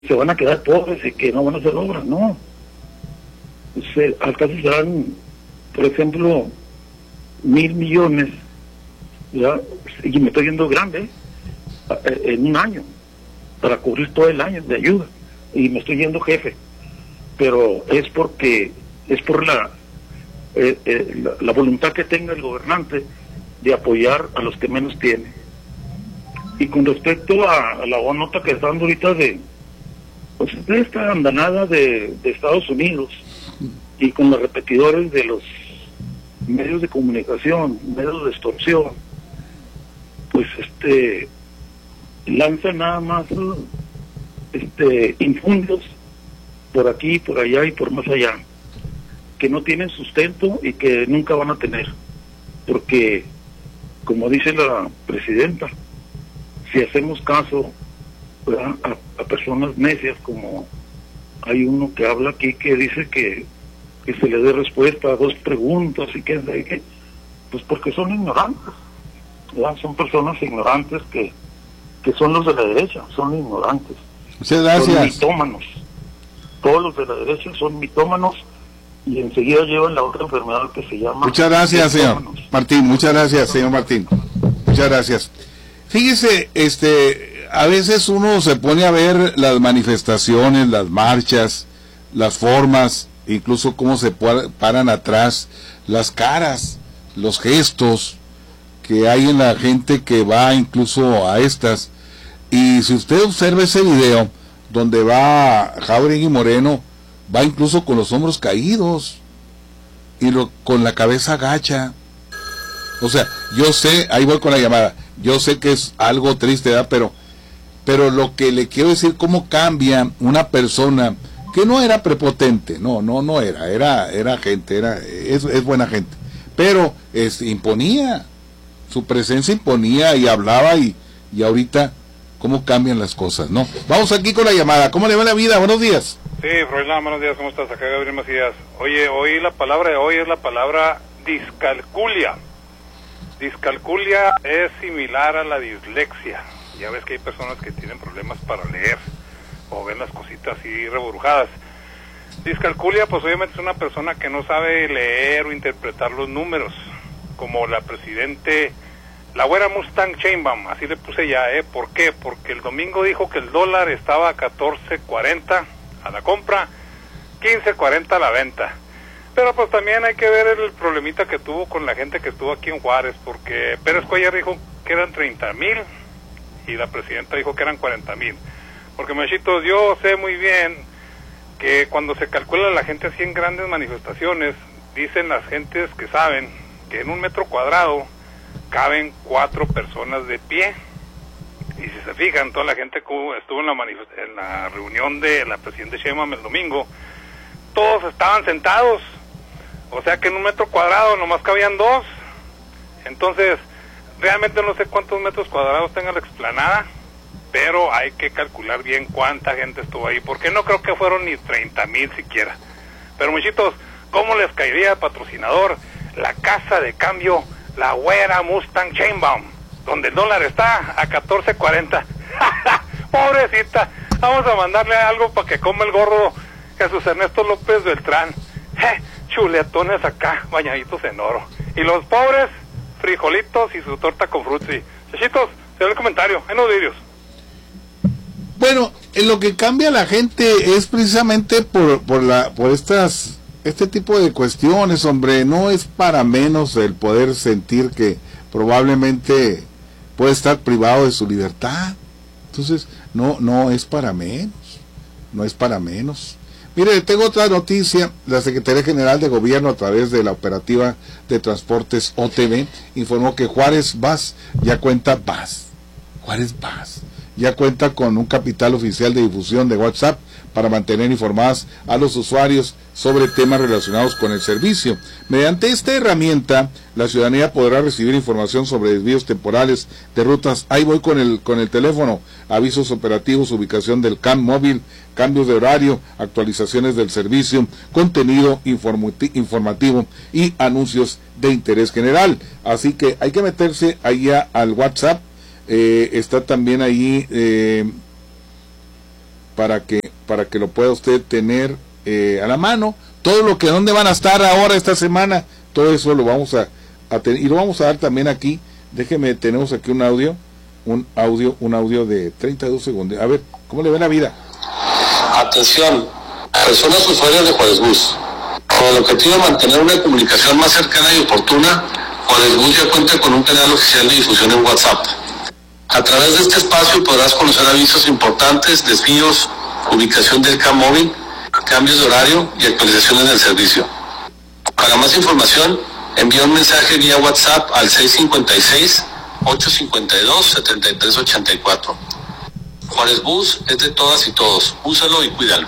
se van a quedar pobres y que no van a hacer obras, no. Acá se serán, por ejemplo, 1,000 millones, ¿ya? Y me estoy yendo grande, en un año, para cubrir todo el año de ayuda, y me estoy yendo jefe, pero es por la voluntad que tenga el gobernante de apoyar a los que menos tienen. Y con respecto a la nota que está dando ahorita de esta andanada de Estados Unidos, y con los repetidores de los medios de comunicación, medios de extorsión, pues lanzan nada más infundios por aquí, por allá y por más allá, que no tienen sustento y que nunca van a tener, porque como dice la presidenta, si hacemos caso a personas necias, como hay uno que habla aquí que dice que se le dé respuesta a 2 preguntas y que pues porque son ignorantes, ¿verdad? Son personas ignorantes que son los de la derecha, son ignorantes. Muchas gracias. Son mitómanos. Todos los de la derecha son mitómanos y enseguida llevan la otra enfermedad que se llama... Muchas gracias, señor Martín. Muchas gracias, señor Martín. Muchas gracias. Fíjese, a veces uno se pone a ver las manifestaciones, las marchas, las formas, incluso cómo se paran atrás, las caras, los gestos que hay en la gente que va incluso a estas. Y si usted observa ese video donde va Jáuregui Moreno, va incluso con los hombros caídos y con la cabeza gacha. O sea, yo sé, ahí voy con la llamada, yo sé que es algo triste, ¿verdad? Pero lo que le quiero decir, cómo cambia una persona que no era prepotente, no era gente, es buena gente, pero imponía, su presencia imponía y hablaba, y ahorita cómo cambian las cosas, ¿no? Vamos aquí con la llamada. ¿Cómo le va la vida? Buenos días. Sí, Froilán, buenos días, ¿cómo estás? Acá Gabriel Macías. Oye, hoy la palabra de hoy es la palabra discalculia. Discalculia es similar a la dislexia. Ya ves que hay personas que tienen problemas para leer o ven las cositas así reburujadas. Discalculia, pues obviamente es una persona que no sabe leer o interpretar los números, como la presidente, la güera Mustang Sheinbaum, así le puse ya, ¿por qué? Porque el domingo dijo que el dólar estaba a 14.40 a la compra, 15.40 a la venta. Pero pues también hay que ver el problemita que tuvo con la gente que estuvo aquí en Juárez, porque Pérez Cuellar dijo que eran 30,000 y la presidenta dijo que eran 40,000. Porque, machitos, yo sé muy bien que cuando se calcula la gente así en grandes manifestaciones, dicen las gentes que saben que en 1 metro cuadrado caben 4 personas de pie. Y si se fijan, toda la gente que estuvo en la reunión de la presidenta Sheinbaum el domingo, todos estaban sentados. O sea que en 1 metro cuadrado nomás cabían 2. Entonces, realmente no sé cuántos metros cuadrados tenga la explanada, pero hay que calcular bien cuánta gente estuvo ahí, porque no creo que fueron ni 30,000 siquiera. Pero, muchitos, ¿cómo les caería patrocinador la casa de cambio, la güera Mustang Sheinbaum, donde el dólar está a 14.40? Pobrecita, vamos a mandarle algo para que coma el gordo Jesús Ernesto López Beltrán. Chuletones acá, bañaditos en oro. Y los pobres, frijolitos y su torta con frutzi. Chachitos, se ve el comentario, en los vídeos. Bueno, lo que cambia a la gente es precisamente por este tipo de cuestiones, hombre. No es para menos el poder sentir que probablemente puede estar privado de su libertad. Entonces, no es para menos, no es para menos. Mire, tengo otra noticia. La Secretaría General de Gobierno, a través de la Operativa de Transportes OTV, informó que Juárez Bus ya cuenta con un capital oficial de difusión de WhatsApp para mantener informadas a los usuarios sobre temas relacionados con el servicio. Mediante esta herramienta, la ciudadanía podrá recibir información sobre desvíos temporales de rutas. Ahí voy con el teléfono: avisos operativos, ubicación del CAM móvil, cambios de horario, actualizaciones del servicio, contenido informativo y anuncios de interés general. Así que hay que meterse allá al WhatsApp. Está también ahí para que lo pueda usted tener a la mano. Todo lo que, dónde van a estar ahora esta semana, todo eso lo vamos a tener, y lo vamos a dar también aquí. Déjeme, tenemos aquí un audio de 32 segundos. A ver, ¿cómo le ve la vida? Atención, personas usuarias de Juárez Bus. Con el objetivo de mantener una comunicación más cercana y oportuna, Juárez Bus ya cuenta con un canal oficial de difusión en WhatsApp. A través de este espacio podrás conocer avisos importantes, desvíos, ubicación del CAM móvil, cambios de horario y actualizaciones del servicio. Para más información, envía un mensaje vía WhatsApp al 656-852-7384. Juárez Bus es de todas y todos. Úsalo y cuídalo.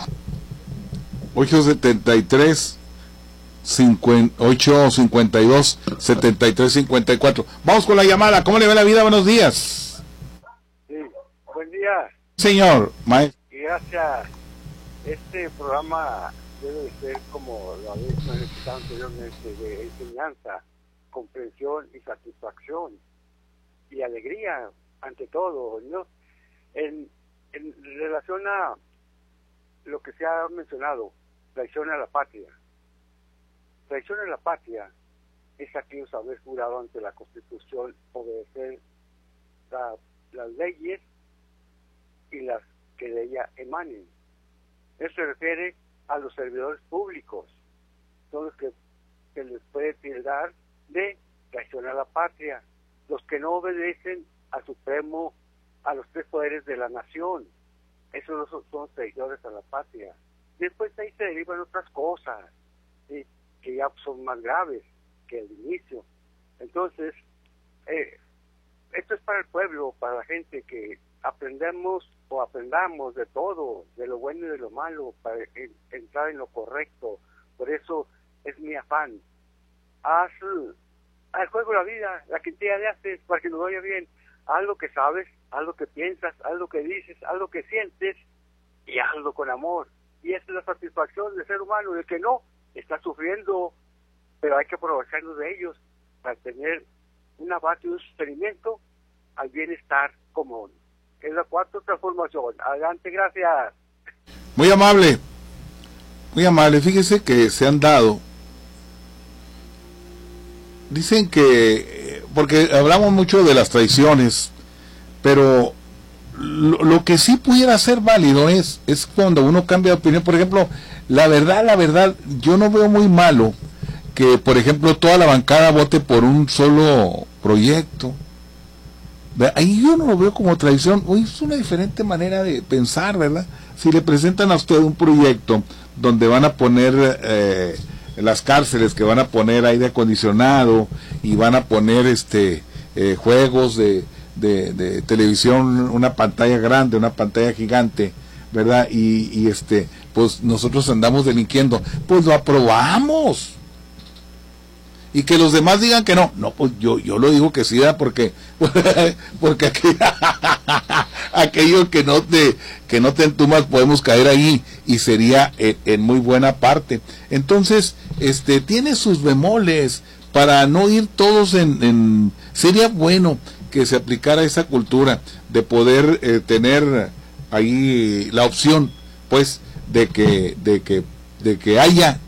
852-7354. Vamos con la llamada. ¿Cómo le va la vida? Buenos días. Sí, buen día. Señor, maestro. Gracias. Este programa debe ser, como lo habéis manifestado anteriormente, de enseñanza, comprensión y satisfacción y alegría ante todo, ¿no? En relación a lo que se ha mencionado, traición a la patria. Traición a la patria es aquello haber jurado ante la Constitución obedecer las leyes y las que de ella emanen. Eso se refiere a los servidores públicos, son los que se les puede tildar de traición a la patria, los que no obedecen al Supremo, a los tres poderes de la nación. Esos son traidores a la patria. Después ahí se derivan otras cosas, ¿sí?, que ya son más graves que el inicio. Entonces, esto es para el pueblo, para la gente, que aprendamos de todo, de lo bueno y de lo malo, para entrar en lo correcto. Por eso es mi afán. Haz al juego la vida, la cantidad de haces para que nos vaya bien. Haz lo que sabes, haz lo que piensas, haz lo que dices, haz lo que sientes, y hazlo con amor. Y esa es la satisfacción del ser humano. El que no está sufriendo, pero hay que aprovecharnos de ellos para tener una base y un sostenimiento al bienestar común. Es la cuarta transformación. Adelante, gracias. Muy amable. Fíjese que se han dado, dicen que, porque hablamos mucho de las traiciones, pero lo que sí pudiera ser válido es cuando uno cambia de opinión. Por ejemplo, la verdad, yo no veo muy malo que, por ejemplo, toda la bancada vote por un solo proyecto. Ahí yo no lo veo como traición. Hoy es una diferente manera de pensar, ¿verdad? Si le presentan a usted un proyecto donde van a poner las cárceles, que van a poner aire acondicionado y van a poner juegos de televisión, una pantalla grande, una pantalla gigante, ¿verdad? Y pues nosotros andamos delinquiendo, pues lo aprobamos. Y que los demás digan que no, pues yo lo digo que sí, ¿verdad? Porque aquello que no te entumas, podemos caer ahí, y sería en muy buena parte. Entonces, tiene sus bemoles, para no ir todos sería bueno que se aplicara esa cultura de poder tener ahí la opción, pues, de que haya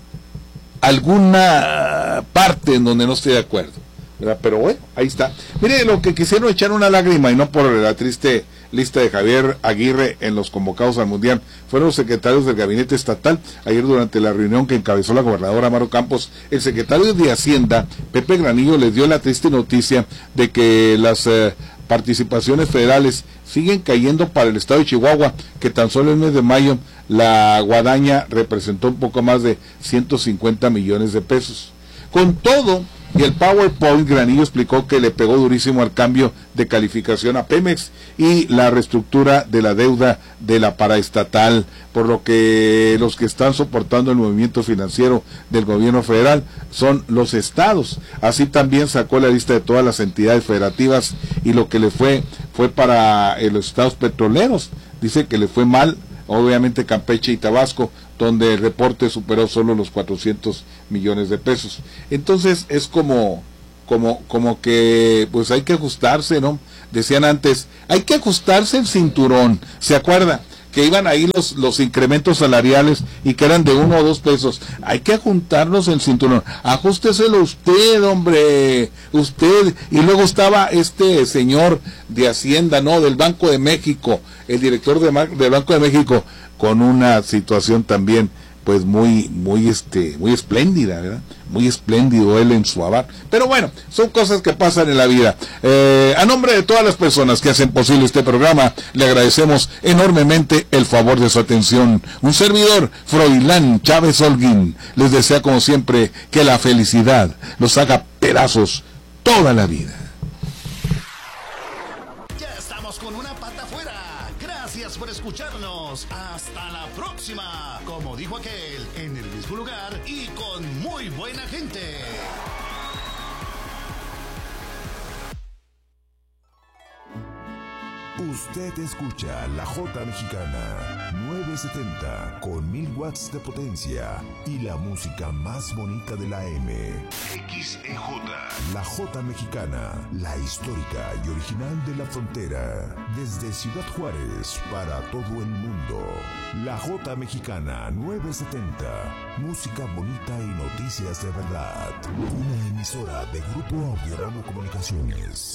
alguna parte en donde no esté de acuerdo, ¿verdad? Pero bueno, ahí está. Mire, lo que quisieron echar una lágrima, y no por la triste lista de Javier Aguirre en los convocados al Mundial, fueron los secretarios del Gabinete Estatal. Ayer, durante la reunión que encabezó la gobernadora Amaro Campos, el secretario de Hacienda, Pepe Granillo, les dio la triste noticia de que las participaciones federales siguen cayendo para el estado de Chihuahua, que tan solo el mes de mayo la guadaña representó un poco más de 150 millones de pesos. Con todo y el PowerPoint, Granillo explicó que le pegó durísimo al cambio de calificación a Pemex y la reestructura de la deuda de la paraestatal, por lo que los que están soportando el movimiento financiero del gobierno federal son los estados. Así también sacó la lista de todas las entidades federativas, y lo que le fue para los estados petroleros. Dice que le fue mal, obviamente, Campeche y Tabasco, donde el reporte superó solo los 400 millones de pesos. Entonces es como que pues hay que ajustarse, ¿no? Decían antes, hay que ajustarse el cinturón. ¿Se acuerda que iban ahí los incrementos salariales y que eran de 1 o 2 pesos. Hay que juntarnos el cinturón. Ajústeselo usted, hombre, usted. Y luego estaba este señor de Hacienda, ¿no? Del Banco de México, el director del Banco de México, con una situación también pues muy espléndida, ¿verdad? Muy espléndido él en su avar. Pero bueno, son cosas que pasan en la vida. A nombre de todas las personas que hacen posible este programa, le agradecemos enormemente el favor de su atención. Un servidor, Froilán Chávez Holguín, les desea como siempre que la felicidad los haga pedazos toda la vida. Ya estamos con una pata afuera. Gracias por escucharnos. Hasta la próxima. Como dijo aquel, en el mismo lugar y con muy buena gente. Usted escucha La Jota Mexicana 970 con 1000 watts de potencia y la música más bonita de la M. XEJ. La Jota Mexicana, la histórica y original de la frontera. Desde Ciudad Juárez para todo el mundo. La Jota Mexicana 970. Música bonita y noticias de verdad. Una emisora de Grupo Audiorama Comunicaciones.